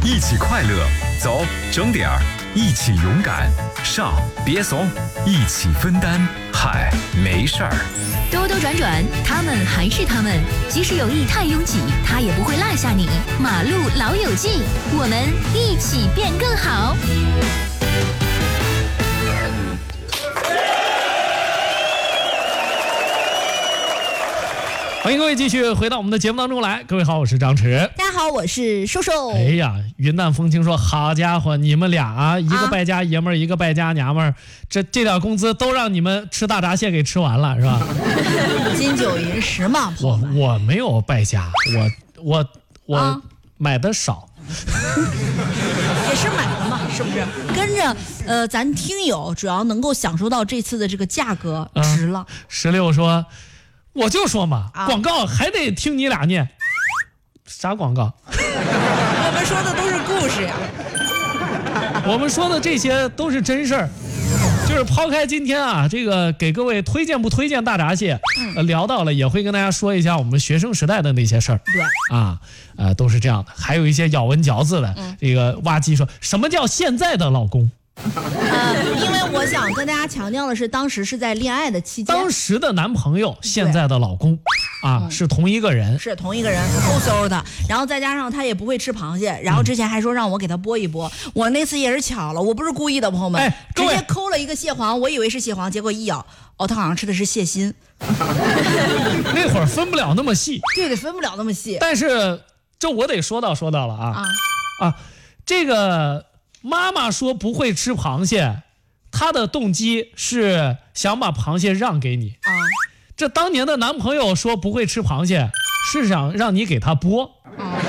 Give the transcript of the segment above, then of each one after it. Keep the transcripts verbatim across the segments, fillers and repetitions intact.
一起快乐，走，整点儿，一起勇敢，上，别怂，一起分担，嗨，没事儿。 兜兜转转，他们还是他们，即使有意太拥挤，他也不会落下你。马路老友记，我们一起变更好。 欢迎各位继续回到我们的节目当中来。各位好，我是张弛。 大家好，我是瘦瘦。 哎呀，云淡风轻说，好家伙，你们俩啊，一个败家爷们儿、啊，一个败家娘们儿，这这点工资都让你们吃大闸蟹给吃完了，是吧？ 金九银十嘛。 我我没有败家，我我我、啊、买的少。 也是买的嘛，是不是？跟着呃，咱听友主要能够享受到这次的这个价格值了。 十、嗯、六说。我就说嘛，啊、广告还得听你俩念，啥广告？ 我们说的都是故事呀， 我们说的这些都是真事儿，就是抛开今天啊，这个给各位推荐不推荐大闸蟹，嗯呃、聊到了也会跟大家说一下我们学生时代的那些事儿。 对啊，呃，都是这样的，还有一些咬文嚼字的，嗯、这个挖机说什么叫现在的老公？ 呃，因为我想跟大家强调的是，当时是在恋爱的期间， 当时的男朋友，现在的老公，啊、嗯，是同一个人， 是同一个人，抠搜的。然后再加上他也不会吃螃蟹，然后之前还说让我给他剥一剥，嗯、我那次也是巧了，我不是故意的，朋友们， 哎、 直接抠了一个蟹黄，我以为是蟹黄，结果一咬，哦，他好像吃的是蟹心。 那会儿分不了那么细， 对对，分不了那么细。 但是这我得说到说到了啊啊，啊这个。妈妈说不会吃螃蟹，她的动机是想把螃蟹让给你啊。这当年的男朋友说不会吃螃蟹，是想让你给他剥。 啊、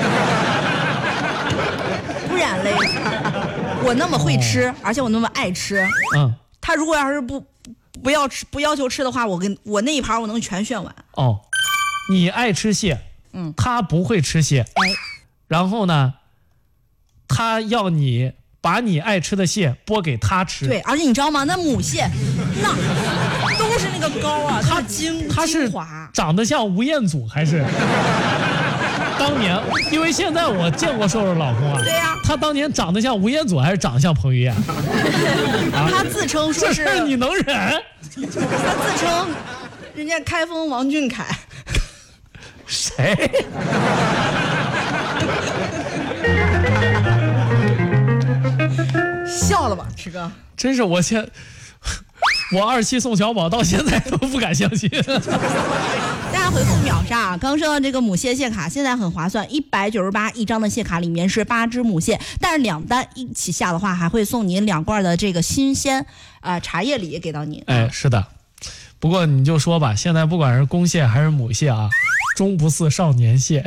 不然嘞，我那么会吃，哦、而且我那么爱吃，嗯，他如果要是不不要吃不要求吃的话，我跟我那一盘我能全炫完。 哦，你爱吃蟹，嗯，他不会吃蟹，哎，然后呢，他要你。把你爱吃的蟹剥给他吃， 对，而且你知道吗？那母蟹，那都是那个膏啊，它精， 它是长得像吴彦祖还是？当年，因为现在我见过瘦瘦老公啊， 对呀、啊， 他当年长得像吴彦祖还是长得像彭于晏？啊、 他自称说是， 这事你能忍？ 他自称人家开封王俊凯， 谁？ 笑了吧，池哥？ 真是我现，我二期宋小宝到现在都不敢相信。 大家回复秒杀，刚说到这个母蟹蟹卡，现在很划算，一百九十八一张的蟹卡里面是八只母蟹，但是两单一起下的话，还会送您两罐的这个新鲜啊、呃、茶叶礼给到您。 哎，是的。不过你就说吧，现在不管是公蟹还是母蟹啊，终不似少年蟹。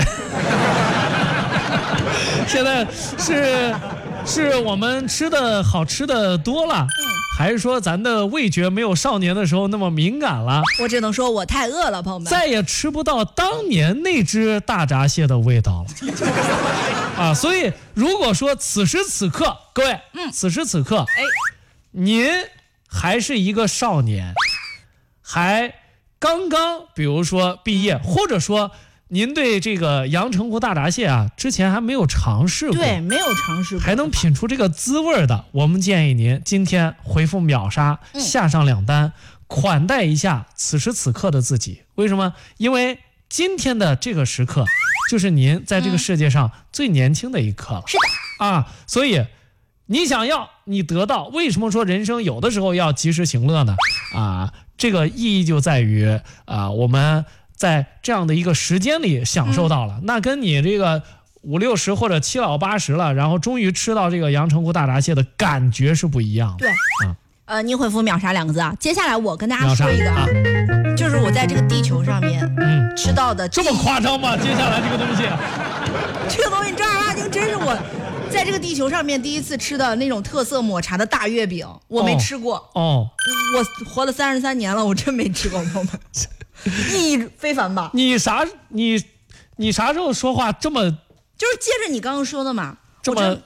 现在是。是我们吃的好吃的多了、嗯、还是说咱的味觉没有少年的时候那么敏感了？ 我只能说我太饿了，朋友们， 再也吃不到当年那只大闸蟹的味道了。啊，所以如果说此时此刻，各位，嗯，此时此刻，哎，您还是一个少年，还刚刚比如说毕业，或者说您对这个阳澄湖大闸蟹啊，之前还没有尝试过， 对，没有尝试过， 还能品出这个滋味的，我们建议您今天回复秒杀，嗯、下上两单，款待一下此时此刻的自己。为什么？因为今天的这个时刻，就是您在这个世界上最年轻的一刻了。 是的啊，所以你想要，你得到。为什么说人生有的时候要及时行乐呢？啊，这个意义就在于啊，我们。在这样的一个时间里享受到了、嗯、那跟你这个五六十或者七老八十了，然后终于吃到这个阳澄湖大闸蟹的感觉是不一样的。 对啊，呃，你回复秒杀两个字啊。接下来我跟大家说一个啊，就是我在这个地球上面嗯吃到的、嗯、 这么夸张吗？接下来这个东西这个东西正儿八经真是我在这个地球上面第一次吃的那种特色抹茶的大月饼，我没吃过哦。我活了三十三年了，我真没吃过，朋友们。意义非凡吧？ 你啥你你啥时候说话这么？ 就是接着你刚刚说的嘛， 这么